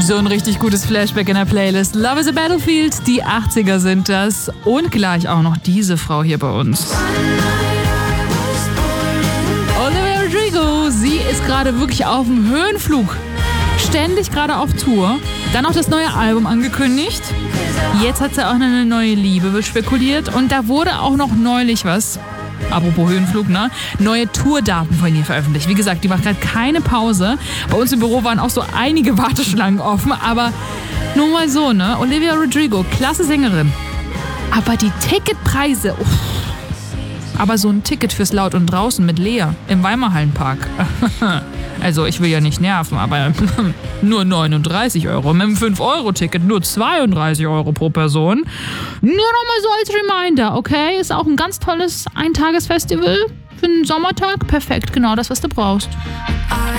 So ein richtig gutes Flashback in der Playlist. Love is a Battlefield, die 80er sind das. Und gleich auch noch diese Frau hier bei uns. Olivia Rodrigo, sie ist gerade wirklich auf dem Höhenflug. Ständig gerade auf Tour. Dann auch das neue Album angekündigt. Jetzt hat sie auch eine neue Liebe, wird spekuliert. Und da wurde auch noch neulich was, apropos Höhenflug, ne? Neue Tourdaten von ihr veröffentlicht. Wie gesagt, die macht gerade keine Pause. Bei uns im Büro waren auch so einige Warteschlangen offen. Aber nur mal so, ne? Olivia Rodrigo, klasse Sängerin. Aber die Ticketpreise, uff. Aber so ein Ticket fürs Laut und Draußen mit Lea im Weimarhallenpark. Also ich will ja nicht nerven, aber nur 39 Euro. Mit dem 5-Euro-Ticket nur 32 Euro pro Person. Nur nochmal so als Reminder, okay? Ist auch ein ganz tolles Eintagesfestival für einen Sommertag. Perfekt, genau das, was du brauchst.